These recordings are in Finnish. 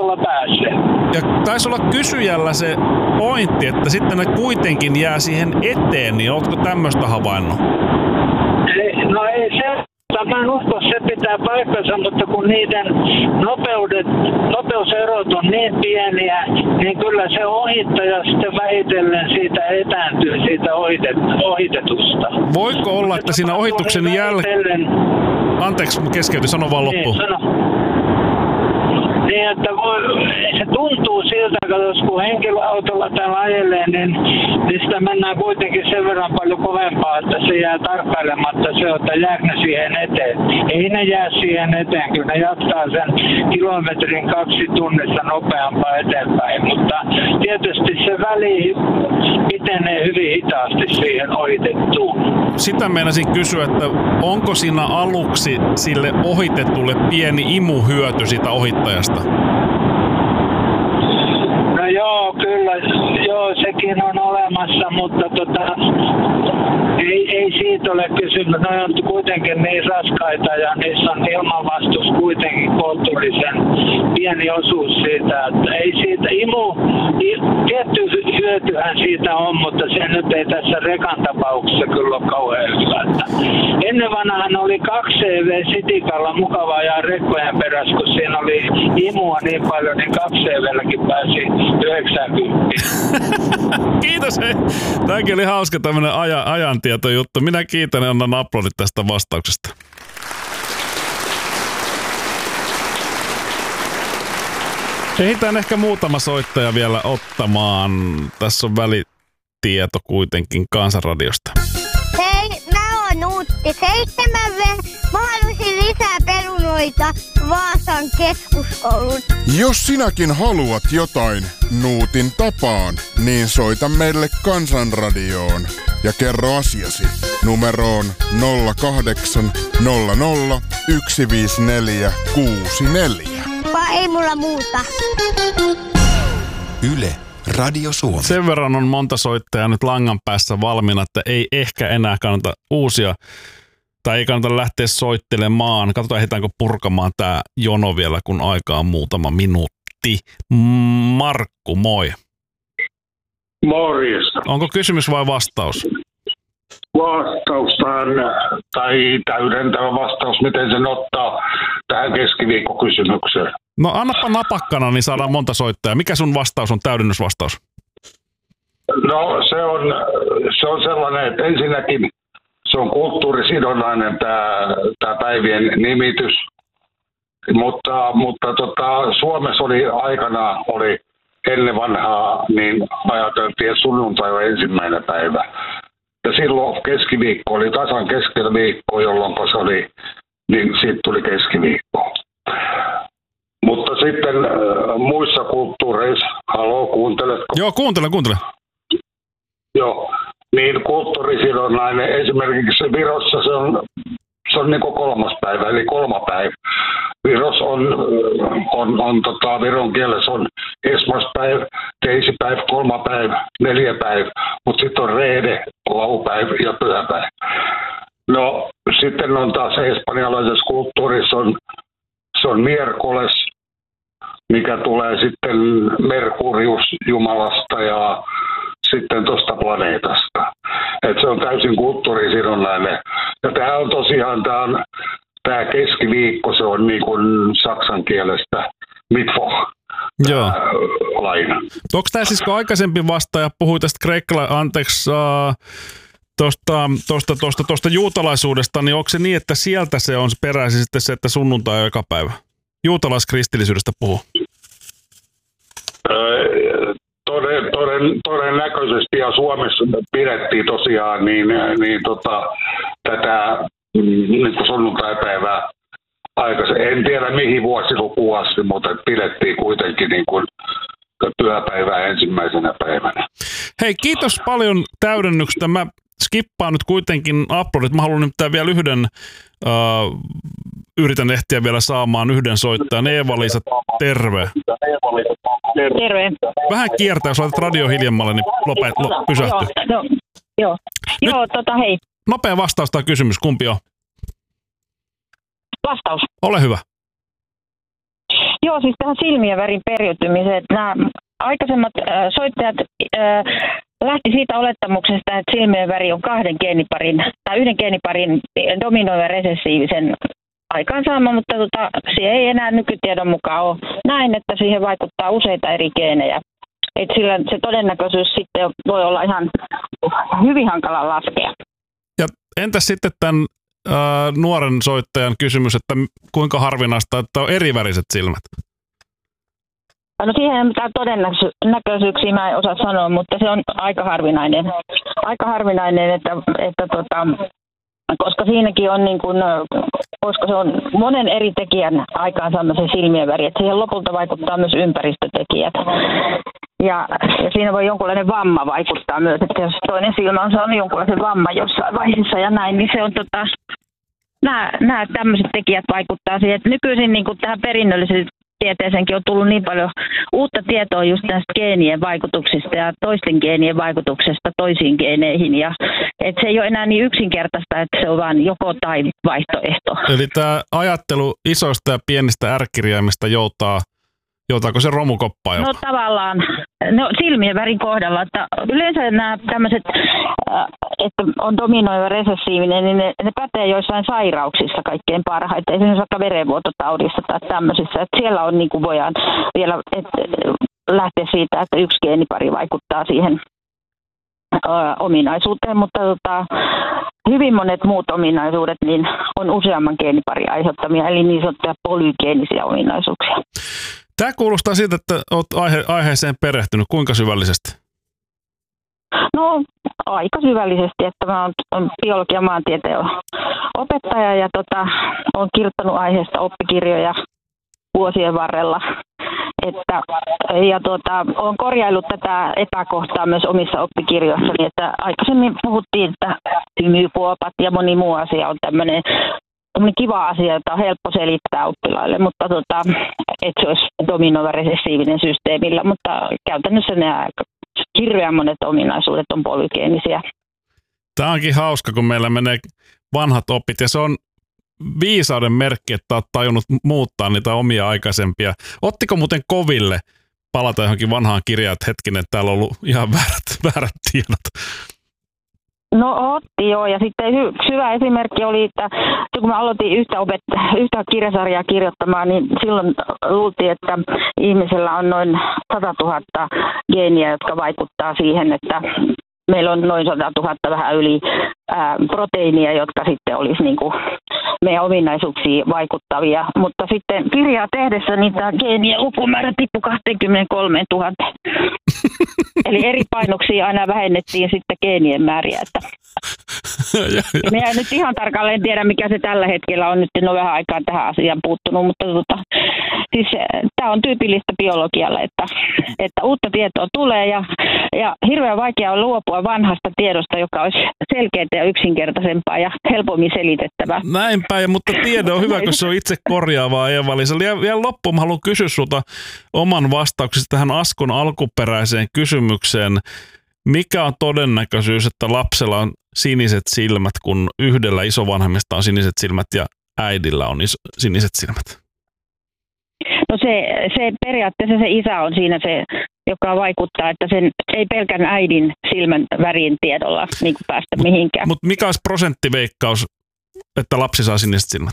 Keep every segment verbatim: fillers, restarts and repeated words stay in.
autolla pääsee. Ja taisi olla kysyjällä se pointti, että sitten ne kuitenkin jää siihen eteen, niin ootko tämmöistä havainnut? Ei, no ei se, mä en usko, se pitää paikkansa, mutta kun niiden nopeudet, nopeuserot on niin pieniä, niin kyllä se ohittaja sitten vähitellen siitä etääntyy siitä ohitet, ohitetusta. Voiko olla, että siinä ohituksen jälkeen... Anteeksi, keskeytyi, sano vaan loppuun. Niin, sano. Niin, että voi, se tuntuu siltä, että kun henkilöautolla täällä ajelee, niin, niin sitä mennään kuitenkin sen verran paljon kovempaa, että se jää tarkkailematta se, että jääkö ne siihen eteen. Ei ne jää siihen eteen, kyllä ne jatkaa sen kilometrin kaksi tunnissa nopeampaa eteenpäin, mutta tietysti se väli pitenee hyvin hitaasti siihen ohitettuun. Sitä meinasin kysyä, että onko siinä aluksi sille ohitetulle pieni imuhyöty siitä ohittajasta? No joo, kyllä, joo, sekin on olemassa, mutta tota, ei, ei siitä ole kysymys. Ne on kuitenkin niin raskaita ja niissä on ilmanvastus kuitenkin kohtuullisen pieni osuus siitä, että ei siitä imu, tietty hyötyhän siitä on, mutta se nyt ei tässä rekan tapauksessa kyllä ole kauhean hyvä. Ennen vanhaan oli kaksi C V-sitikalla mukava ajaa rekkojen perässä, kun siinä oli imua niin paljon, niin kaksi C V-lläkin pääsi yhdeksänkymmentä. Kiitos, hei. Tämäkin oli hauska tämmöinen aja, ajantietojuttu. Minä kiitän ja annan aplodit tästä vastauksesta. Ehditään ehkä muutama soittaja vielä ottamaan. Tässä on välitieto kuitenkin Kansanradiosta. Hei, mä oon Nuutti seitsemän V. Mä haluaisin lisää perunoita Vaasan keskuskoulun. Jos sinäkin haluat jotain Nuutin tapaan, niin soita meille Kansanradioon ja kerro asiasi numeroon nolla kahdeksan nolla nolla yksi viisi neljä kuusi neljä. Vai ei mulla muuta. Yle, Radio Suomi. Sen verran on monta soittajaa nyt langan päässä valmiina, että ei ehkä enää kannata uusia, tai ei kannata lähteä soittelemaan. Katsotaan, ehditäänkö purkamaan tää jono vielä, kun aika on muutama minuutti. Markku, moi. Morjesta. Onko kysymys vai vastaus? Vastaustaan, tai täydentävä vastaus, miten sen ottaa tähän keskiviikkokysymykseen. No annapa napakkana, niin saadaan monta soittajaa. Mikä sun vastaus on, täydennysvastaus? No se on, se on sellainen, että ensinnäkin se on kulttuurisidonnainen tämä, tämä päivien nimitys, mutta, mutta tota, Suomessa oli aikanaan, oli ennen vanhaa, niin ajateltiin, että sunnuntai on ensimmäinen päivä. Ja silloin keskiviikko oli tasan keskellä viikkoa, jolloin se oli, niin siitä tuli keskiviikko. Mutta sitten äh, muissa kulttuureissa, haloo, kuunteletko? Joo, kuuntele, kuuntele. Joo, niin kulttuurisidonnainen, esimerkiksi Virossa se on, se on niin kuin kolmas päivä, eli kolmapäivä. Viros on, on, on tota, viron kielessä on esmaspäivä, teisipäivä, kolmapäivä, neljäpäivä, mutta sitten on reede, laupäivä ja pyhäpäivä. No sitten on taas espanjalaisessa kulttuurissa on, se on miércoles, mikä tulee sitten Merkurius Jumalasta ja sitten tuosta planeetasta. Et se on täysin kulttuurisidonnainen. Ja tämä on tosiaan, tämä on tämä keskiviikko, se on niin kuin saksan kielestä Mittwoch. Joo. Laina. Onko tämä siis, kun aikaisempi vastaaja puhui tästä kreikkala, anteeksi, äh, tuosta, tuosta, tuosta, tuosta juutalaisuudesta, niin onko se niin, että sieltä se on peräisin sitten se, että sunnuntai on joka päivä? Juutalaiskristillisyydestä puhuu. Öö, toden, toden, todennäköisesti, ja Suomessa pidettiin tosiaan niin, niin tota, tätä niin sunnuntaipäivää aikaisemmin. En tiedä mihin vuosilukuun asti, mutta pidettiin kuitenkin niin kuin työpäivää ensimmäisenä päivänä. Hei, kiitos paljon täydennyksestä. Mä skippaan nyt kuitenkin uploadit. Mä haluan nyt vielä yhden, uh, yritän ehtiä vielä saamaan yhden soittajan. Eeva-Liisa, terve. Terve. Vähän kiertää, jos laitat radio hiljemmalle, niin lopet, lop, pysähty. Joo, no, joo. joo tota hei. Nopea vastaus tai kysymys, kumpi on? Vastaus. Ole hyvä. Joo, siis tähän silmien värin periytymiseen. Nämä aikaisemmat äh, soittajat äh, lähti siitä olettamuksesta, että silmien väri on kahden geeniparin tai yhden geeniparin dominoivan resessiivisen aikaansaama, mutta tota, se ei enää nykytiedon mukaan ole näin, että siihen vaikuttaa useita eri geenejä. Et sillä se todennäköisyys sitten voi olla ihan hyvin hankala laskea. Ja entäs sitten tämän äh, nuoren soittajan kysymys, että kuinka harvinaista, että on eriväriset silmät? No siihen ei mitään todennäköisyyksiä mä en osaa sanoa, mutta se on aika harvinainen. Aika harvinainen, että, että tota, koska siinäkin on niin kuin, koska se on monen eri tekijän aikaansaama se silmien väri, että siihen lopulta vaikuttaa myös ympäristötekijät. Ja, ja siinä voi jonkunlainen vamma vaikuttaa myös, että jos toinen silmä on saanut jonkunlaisen vamman jossain vaiheessa ja näin, niin se on tota, nämä, nämä tämmöiset tekijät vaikuttaa siihen, että nykyisin niin kuin tähän perinnölliseen tieteeseenkin on tullut niin paljon uutta tietoa just näistä geenien vaikutuksista ja toisten geenien vaikutuksesta toisiin geeneihin. Ja, että se ei ole enää niin yksinkertaista, että se on vain joko tai vaihtoehto. Eli tämä ajattelu isoista ja pienistä ärkirjaimista joutaa, joutaako se romukoppaa jopa? No tavallaan, no silmien värin kohdalla, että yleensä nämä tämmöiset, että on dominoiva resessiivinen, niin ne, ne pätee joissain sairauksissa kaikkein parhaiten, esimerkiksi vaikka verenvuototaudissa tai tämmöisissä, että siellä on niin kuin voidaan vielä että lähteä siitä, että yksi geenipari vaikuttaa siihen ö, ominaisuuteen, mutta tota, hyvin monet muut ominaisuudet niin on useamman geeniparin aiheuttamia, eli niin sanottuja polygeenisiä ominaisuuksia. Tämä kuulostaa siltä, että olet aihe- aiheeseen perehtynyt. Kuinka syvällisesti? No aika syvällisesti, että mä oon biologian maantieteen opettaja ja tota, olen kirjoittanut aiheesta oppikirjoja vuosien varrella. Että, ja tuota, olen korjaillut tätä epäkohtaa myös omissa oppikirjoissani, että aikaisemmin puhuttiin, että hymykuopat ja moni muu asia on tämmöinen kiva asia, jota on helppo selittää oppilaille, mutta tota, että se olisi dominoiva resessiivinen systeemillä, mutta käytännössä nämä hirveän monet ominaisuudet on polygeenisiä. Tämä onkin hauska, kun meillä menee vanhat opit, ja se on viisauden merkki, että olet tajunnut muuttaa niitä omia aikaisempia. Ottiko muuten koville palata johonkin vanhaan kirjaan, että hetkinen, että täällä on ollut ihan väärät, väärät tiedot? No otti joo, ja sitten yksi hyvä esimerkki oli, että kun mä aloitin yhtä, opet- yhtä kirjasarjaa kirjoittamaan, niin silloin luultiin, että ihmisellä on noin sata tuhatta geeniä, jotka vaikuttaa siihen, että meillä on noin sata tuhatta vähän yli ää, proteiinia, jotka sitten olisi niin kuin meidän ominaisuuksiin vaikuttavia. Mutta sitten kirjaa tehdessä niin tämä geenien lukumäärä tippui kaksikymmentäkolmetuhatta. Eli eri painoksia aina vähennettiin sitten geenien määriä. Että minä nyt ihan tarkalleen tiedä, mikä se tällä hetkellä on. Nyt en ole vähän aikaa tähän asiaan puuttunut, mutta tota, siis, tämä on tyypillistä biologialle, että, että uutta tietoa tulee ja, ja hirveän vaikea on luopua vanhasta tiedosta, joka olisi selkeää ja yksinkertaisempaa ja helpommin selitettävää. Näinpä, mutta tiede on hyvä, kun se on itse korjaavaa Eeva-Liisa. Ja vielä loppuun mä haluan kysyä sulta oman vastauksesi tähän Askon alkuperäiseen kysymykseen. Mikä on todennäköisyys, että lapsella on siniset silmät, kun yhdellä isovanhemmista on siniset silmät ja äidillä on iso, siniset silmät? No se, se periaatteessa se isä on siinä se, joka vaikuttaa, että sen ei pelkän äidin silmän värin tiedolla niin kuin päästä mihinkään. Mutta mikä olisi prosenttiveikkaus, että lapsi saa siniset silmät?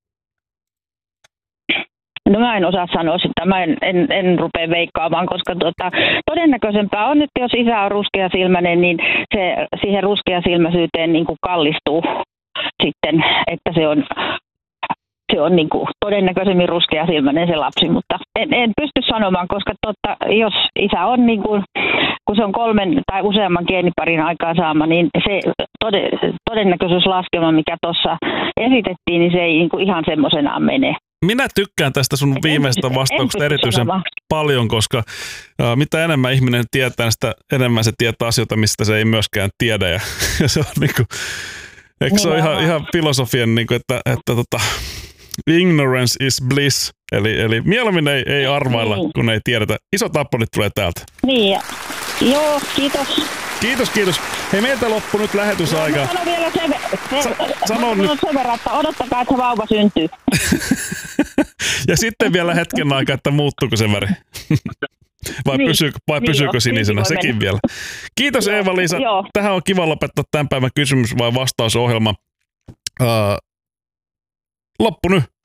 No mä en osaa sanoa sitä, mä en, en, en rupea veikkaamaan, koska tuota, todennäköisempää on, että jos isä on ruskeasilmäinen, niin se siihen ruskeasilmäisyyteen niin kuin kallistuu sitten, että se on, se on niin kuin todennäköisemmin ruskeasilmäinen se lapsi, mutta en, en pysty sanomaan, koska totta, jos isä on niin kuin, kun se on kolmen tai useamman geeniparin aikaansaama, niin se todennäköisyyslaskelma, mikä tuossa esitettiin, niin se ei niin kuin ihan semmoisenaan mene. Minä tykkään tästä sun viimeisestä vastauksesta erityisen paljon, koska ä, mitä enemmän ihminen tietää, sitä enemmän se tietää asioita, mistä se ei myöskään tiedä. Ja, ja se on niinku, eikö se ole ihan, ihan filosofian, niinku, että, että tota, ignorance is bliss, eli, eli mieluummin ei, ei arvailla, niin. Kun ei tiedetä. Isot appelit tulee täältä. Niin, Joo, kiitos. Kiitos, kiitos. Hei, meiltä loppu nyt lähetysaika. Mä sanon vielä sen, se, Sa- sano mä nyt. sen verran, että odottakaa, että se vauva syntyy. Ja sitten vielä hetken aikaa, että muuttuuko se väri. Vai, Niin, pysyy, vai niin pysyykö joo, sinisenä, niin voi sekin mennä. vielä. Kiitos Eeva-Liisa. Joo. Tähän on kiva lopettaa tämän päivän kysymys- vai vastausohjelma. Uh, loppu nyt.